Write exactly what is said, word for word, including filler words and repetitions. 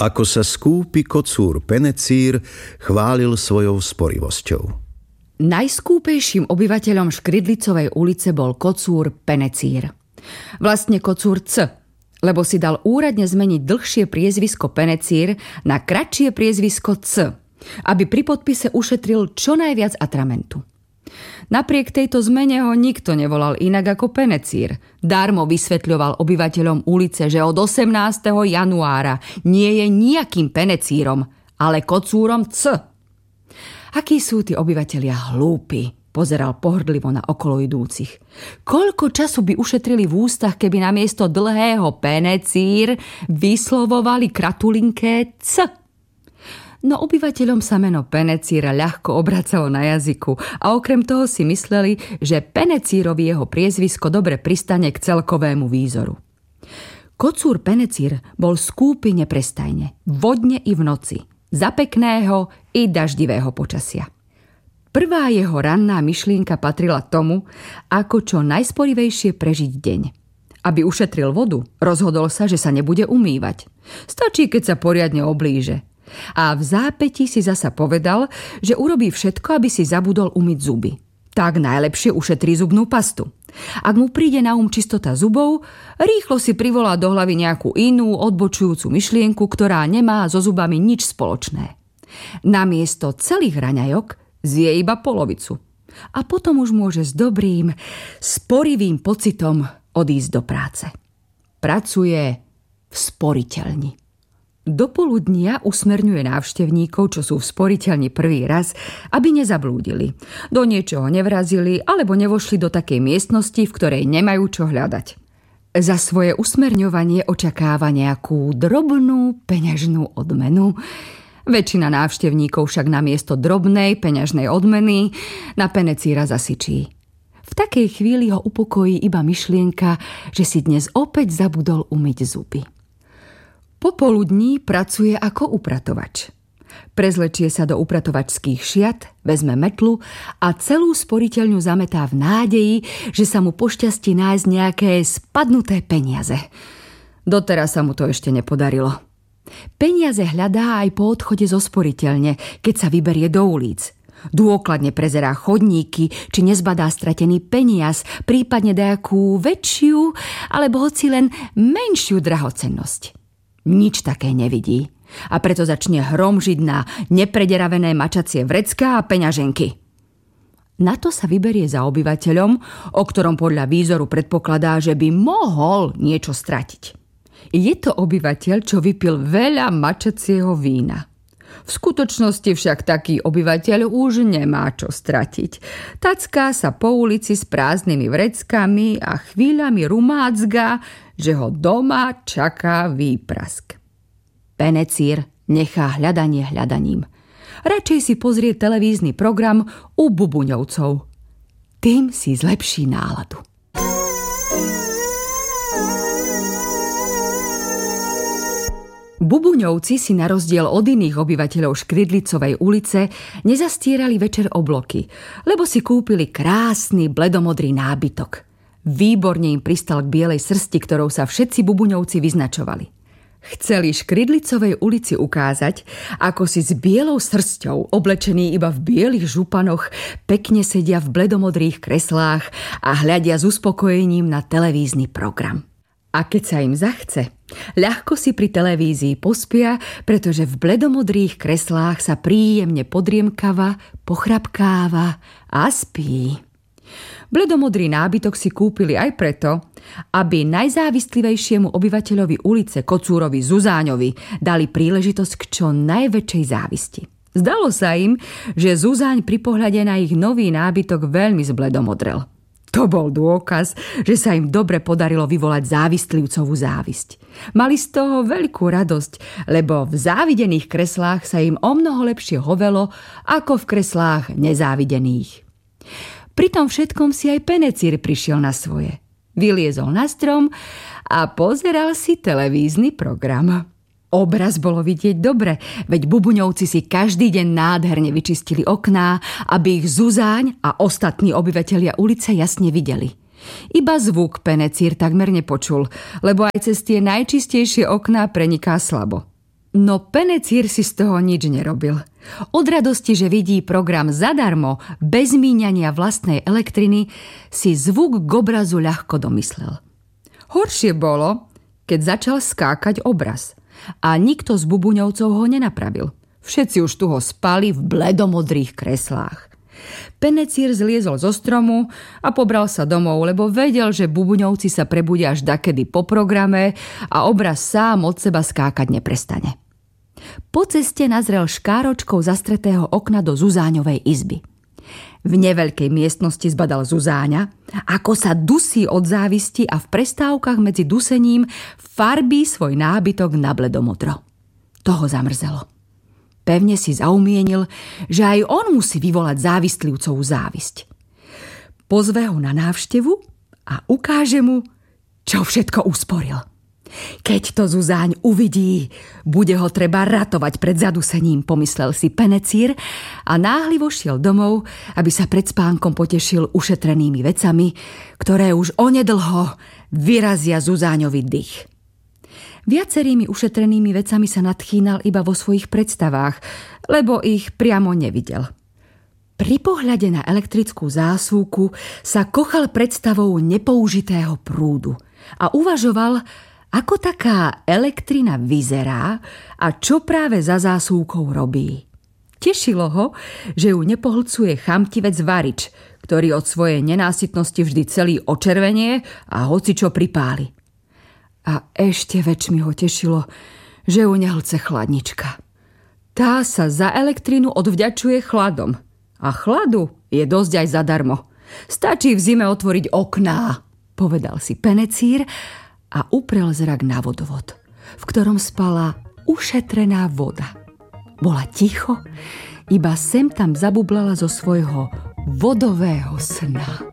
Ako sa skúpi kocúr Penecír chválil svojou sporivosťou. Najskúpejším obyvateľom Škridlicovej ulice bol kocúr Penecír. Vlastne kocúr C, lebo si dal úradne zmeniť dlhšie priezvisko Penecír na kratšie priezvisko C, aby pri podpise ušetril čo najviac atramentu. Napriek tejto zmene ho nikto nevolal inak ako Penecír. Darmo vysvetľoval obyvateľom ulice, že od osemnásteho januára nie je nejakým Penecírom, ale kocúrom C. Akí sú tí obyvatelia hlúpi, pozeral pohrdlivo na okolo idúcich. Koľko času by ušetrili v ústach, keby namiesto dlhého Penecír vyslovovali kratulinké C. No obyvateľom sa meno Penecíra ľahko obracalo na jazyku a okrem toho si mysleli, že Penecírovi jeho priezvisko dobre pristane k celkovému výzoru. Kocúr Penecír bol skúpy neprestajne, vodne i v noci, za pekného i daždivého počasia. Prvá jeho ranná myšlienka patrila tomu, ako čo najsporivejšie prežiť deň. Aby ušetril vodu, rozhodol sa, že sa nebude umývať. Stačí, keď sa poriadne oblíže. A v zápätí si zasa povedal, že urobí všetko, aby si zabudol umyť zuby. Tak najlepšie ušetrí zubnú pastu. Ak mu príde na um čistota zubov, rýchlo si privolá do hlavy nejakú inú odbočujúcu myšlienku, ktorá nemá so zubami nič spoločné. Namiesto celých raňajok zje iba polovicu. A potom už môže s dobrým, sporivým pocitom odísť do práce. Pracuje v sporiteľni. Do poludnia usmerňuje návštevníkov, čo sú v sporiteľni prvý raz, aby nezablúdili. Do niečoho nevrazili alebo nevošli do takej miestnosti, v ktorej nemajú čo hľadať. Za svoje usmerňovanie očakáva nejakú drobnú peňažnú odmenu. Väčšina návštevníkov však namiesto drobnej peňažnej odmeny na Penecíra zasyčí. V takej chvíli ho upokojí iba myšlienka, že si dnes opäť zabudol umyť zuby. Popoludní pracuje ako upratovač. Prezlečie sa do upratovačských šiat, vezme metlu a celú sporiteľňu zametá v nádeji, že sa mu pošťastí nájsť nejaké spadnuté peniaze. Doteraz sa mu to ešte nepodarilo. Peniaze hľadá aj po odchode zo sporiteľne, keď sa vyberie do ulic. Dôkladne prezerá chodníky, či nezbadá stratený peniaz, prípadne nejakú väčšiu, alebo hoci len menšiu drahocennosť. Nič také nevidí a preto začne hromžiť na neprederavené mačacie vrecká a peňaženky. Na to sa vyberie za obyvateľom, o ktorom podľa výzoru predpokladá, že by mohol niečo stratiť. Je to obyvateľ, čo vypil veľa mačacieho vína. V skutočnosti však taký obyvateľ už nemá čo stratiť. Tacká sa po ulici s prázdnymi vreckami a chvíľami rumácga, že ho doma čaká výprask. Penecír nechá hľadanie hľadaním. Radšej si pozrie televízny program u Bubuňovcov. Tým si zlepší náladu. Bubuňovci si na rozdiel od iných obyvateľov Škridlicovej ulice nezastierali večer obloky, lebo si kúpili krásny bledomodrý nábytok. Výborne im pristal k bielej srsti, ktorou sa všetci Bubuňovci vyznačovali. Chceli Škridlicovej ulici ukázať, ako si s bielou srsťou, oblečení iba v bielých županoch, pekne sedia v bledomodrých kreslách a hľadia s uspokojením na televízny program. A keď sa im zachce, ľahko si pri televízii pospia, pretože v bledomodrých kreslách sa príjemne podriemkava, pochrapkáva a spí. Bledomodrý nábytok si kúpili aj preto, aby najzávistlivejšiemu obyvateľovi ulice Kocúrovi Zuzáňovi dali príležitosť k čo najväčšej závisti. Zdalo sa im, že Zuzáň pri pohľade na ich nový nábytok veľmi zbledomodrel. To bol dôkaz, že sa im dobre podarilo vyvolať závistlivcovú závisť. Mali z toho veľkú radosť, lebo v závidených kreslách sa im omnoho lepšie hovelo ako v kreslách nezávidených. Pri tom všetkom si aj Penecír prišiel na svoje. Vyliezol na strom a pozeral si televízny program. Obraz bolo vidieť dobre, veď Bubuňovci si každý deň nádherne vyčistili okná, aby ich Zuzáň a ostatní obyvatelia ulice jasne videli. Iba zvuk Penecír takmer nepočul, lebo aj cez tie najčistejšie okná preniká slabo. No Penecír si z toho nič nerobil. Od radosti, že vidí program zadarmo, bez míňania vlastnej elektriny, si zvuk k obrazu ľahko domyslel. Horšie bolo, keď začal skákať obraz. A nikto z bubuňovcov ho nenapravil. Všetci už tu ho spali v bledomodrých kreslách. Penecír zliezol zo stromu a pobral sa domov, lebo vedel, že bubuňovci sa prebudia až dakedy po programe a obraz sám od seba skákať neprestane. Po ceste nazrel škáročkou zastretého okna do Zuzáňovej izby. V neveľkej miestnosti zbadal Zuzáňa, ako sa dusí od závisti a v prestávkach medzi dusením farbí svoj nábytok na bledomodro. To ho zamrzelo. Pevne si zaumienil, že aj on musí vyvolať závistlivcovú závisť. Pozve ho na návštevu a ukáže mu, čo všetko usporil. Keď to Zuzáň uvidí, bude ho treba ratovať pred zadusením, pomyslel si Penecír a náhlivo šiel domov, aby sa pred spánkom potešil ušetrenými vecami, ktoré už onedlho vyrazia Zuzáňovi dych. Viacerými ušetrenými vecami sa nadchýnal iba vo svojich predstavách, lebo ich priamo nevidel. Pri pohľade na elektrickú zásuvku sa kochal predstavou nepoužitého prúdu a uvažoval, ako taká elektrina vyzerá a čo práve za zásuvkou robí. Tešilo ho, že ju nepohlcuje chamtivec varič, ktorý od svojej nenásytnosti vždy celý očervenie a hocičo pripáli. A ešte väčšmi ho tešilo, že ju nehlce chladnička. Tá sa za elektrinu odvďačuje chladom. A chladu je dosť aj zadarmo. Stačí v zime otvoriť okná, povedal si Penecír a uprel zrak na vodovod, v ktorom spala ušetrená voda. Bola ticho, iba sem tam zabublala zo svojho vodového sna.